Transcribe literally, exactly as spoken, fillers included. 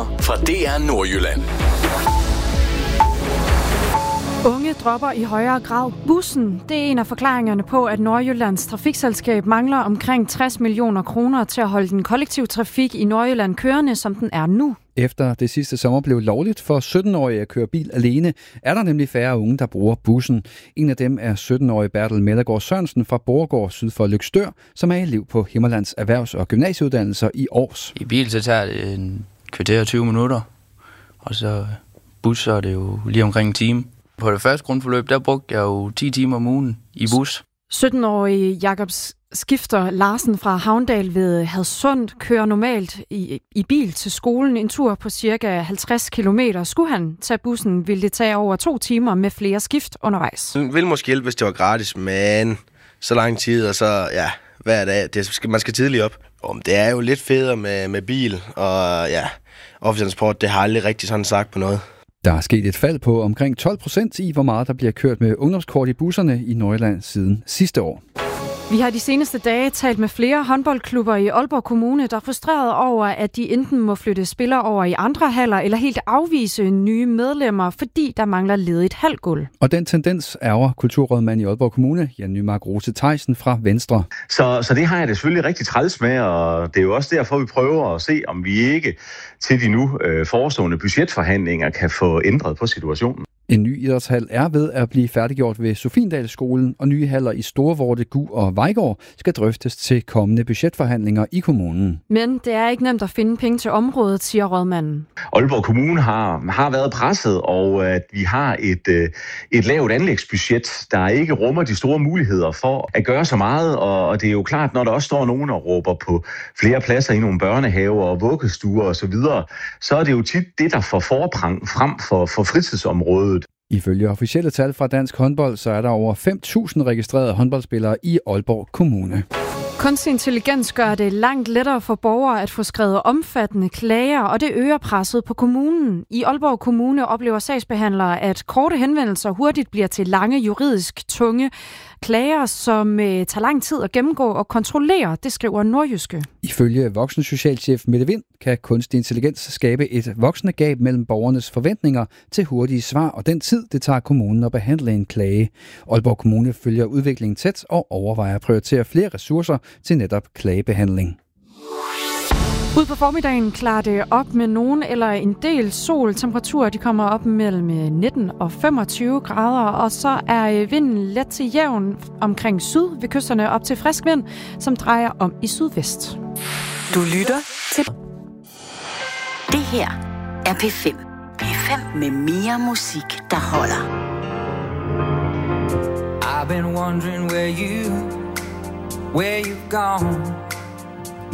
Nyheder fra D R Nordjylland. Unge dropper i højere grad bussen. Det er en af forklaringerne på, at Nordjyllands trafikselskab mangler omkring tres millioner kroner til at holde den kollektive trafik i Nordjylland kørende, som den er nu. Efter det sidste sommer blev lovligt for sytten-årige at køre bil alene, er der nemlig færre unge, der bruger bussen. En af dem er sytten-årige Bertel Mellegård Sørensen fra Borgård syd for Løgstør, som er elev på Himmerlands Erhvervs- og Gymnasieuddannelser i Aars. I bil så tager det en kvarter og tyve minutter, og så bus så er det jo lige omkring en time. På det første grundforløb, der brugte jeg jo ti timer om ugen i bus. sytten-årige Jakob Skifter Larsen fra Havndal ved Hadsund kører normalt i, i bil til skolen. En tur på cirka halvtreds kilometer. Skulle han tage bussen, ville det tage over to timer med flere skift undervejs. Det ville måske hjælpe, hvis det var gratis, men så lang tid, og så ja, hver dag. Det skal, man skal tidligt op. Og det er jo lidt federe med, med bil, og ja, offentlig transport, det har aldrig rigtig sådan sagt på noget. Der er sket et fald på omkring tolv procent i, hvor meget der bliver kørt med ungdomskort i busserne i Nordjylland siden sidste år. Vi har de seneste dage talt med flere håndboldklubber i Aalborg Kommune, der er frustreret over, at de enten må flytte spillere over i andre haller eller helt afvise nye medlemmer, fordi der mangler ledigt halvgulv. Og den tendens ærger kulturrådmand i Aalborg Kommune, Jan Nymark Rose Theisen fra Venstre. Så, så det har jeg det selvfølgelig rigtig træls med, og det er jo også derfor, vi prøver at se, om vi ikke til de nu øh, forestående budgetforhandlinger kan få ændret på situationen. En ny idrætshal er ved at blive færdiggjort ved Sofiendalsskolen, og nye haller i Storvorte, Gug og Vejgaard skal drøftes til kommende budgetforhandlinger i kommunen. Men det er ikke nemt at finde penge til området, siger rådmanden. Aalborg Kommune har, har været presset, og at vi har et, et lavt anlægsbudget, der ikke rummer de store muligheder for at gøre så meget. Og det er jo klart, når der også står nogen og råber på flere pladser i nogle børnehaver og vuggestuer osv., så, så er det jo tit det, der får forprang frem for, for fritidsområdet. Ifølge officielle tal fra Dansk Håndbold, så er der over fem tusind registrerede håndboldspillere i Aalborg Kommune. Kunstig intelligens gør det langt lettere for borgere at få skrevet omfattende klager, og det øger presset på kommunen. I Aalborg Kommune oplever sagsbehandlere, at korte henvendelser hurtigt bliver til lange, juridisk tunge klager, som øh, tager lang tid at gennemgå og kontrollere, det skriver Nordjyske. Ifølge voksensocialchef Mette Vind kan kunstig intelligens skabe et voksende gab mellem borgernes forventninger til hurtige svar og den tid, det tager kommunen at behandle en klage. Aalborg Kommune følger udviklingen tæt og overvejer at prioritere flere ressourcer til netop klagebehandling. Ud på formiddagen klarer det op med nogen eller en del sol. Temperaturer de kommer op mellem nitten og femogtyve grader, og så er vinden let til jævn omkring syd ved kysterne op til frisk vind, som drejer om i sydvest. Du lytter til... Det her er P fem. P fem med mere musik, der holder. I've been wondering where you, where you've gone.